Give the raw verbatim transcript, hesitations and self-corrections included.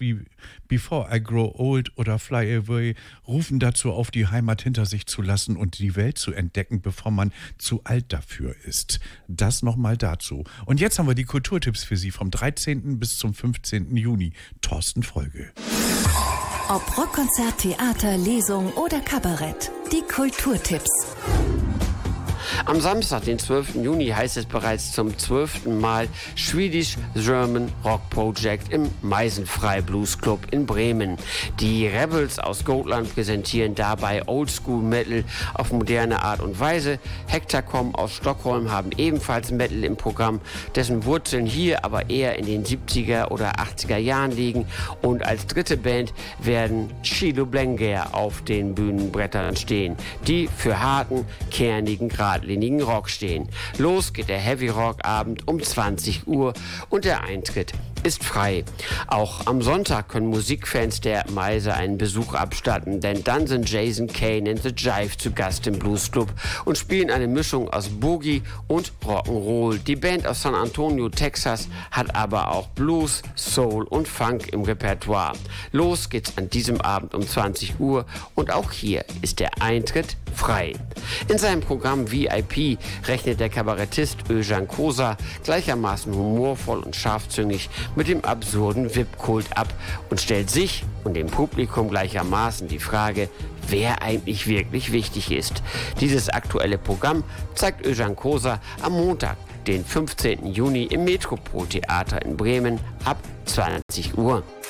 wie Before I Grow Old oder Fly Away rufen dazu auf, die Heimat hinter sich zu lassen und die Welt zu entdecken, bevor man zu alt dafür ist. Das nochmal dazu. Und jetzt haben wir die Kulturtipps für Sie vom dreizehnten bis zum fünfzehnten Juni. Thorsten Folge. Ob Rockkonzert, Theater, Lesung oder Kabarett. Die Kulturtipps. Am Samstag, den zwölften Juni, heißt es bereits zum zwölften Mal Swedish German Rock Project im Meisenfrei Blues Club in Bremen. Die Rebels aus Gotland präsentieren dabei Oldschool Metal auf moderne Art und Weise. Hectacom aus Stockholm haben ebenfalls Metal im Programm, dessen Wurzeln hier aber eher in den siebziger oder achtziger Jahren liegen. Und als dritte Band werden Shiloh Blenger auf den Bühnenbrettern stehen, die für harten, kernigen, geradlinigen Rock stehen. Los geht der Heavy Rock Abend um zwanzig Uhr und der Eintritt ist frei. Auch am Sonntag können Musikfans der Meise einen Besuch abstatten, denn dann sind Jason Kane and the Jive zu Gast im Blues Club und spielen eine Mischung aus Boogie und Rock'n'Roll. Die Band aus San Antonio, Texas, hat aber auch Blues, Soul und Funk im Repertoire. Los geht's an diesem Abend um zwanzig Uhr und auch hier ist der Eintritt frei. In seinem Programm V I P rechnet der Kabarettist Özcan Kosa gleichermaßen humorvoll und scharfzüngig mit dem absurden V I P-Kult ab und stellt sich und dem Publikum gleichermaßen die Frage, wer eigentlich wirklich wichtig ist. Dieses aktuelle Programm zeigt Özcan Kosa am Montag, den fünfzehnten Juni im Metropol Theater in Bremen ab zwanzig Uhr.